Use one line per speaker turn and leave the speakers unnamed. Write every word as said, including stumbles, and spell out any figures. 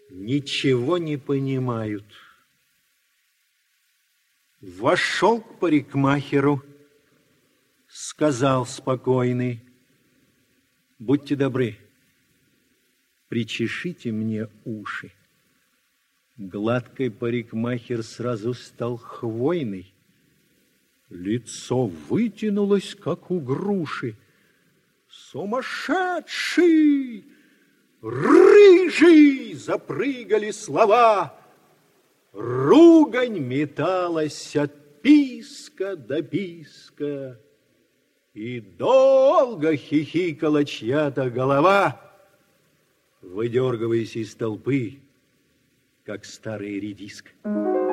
ничего не понимают. Вошел к парикмахеру, сказал спокойный: будьте добры, причешите мне уши. Гладкий парикмахер сразу стал хвойный. Лицо вытянулось, как у груши. Сумасшедший! Рыжий! Запрыгали слова. Ругань металась от писка до писка. И долго хихикала чья-то голова, выдергиваясь из толпы, как старый редиск.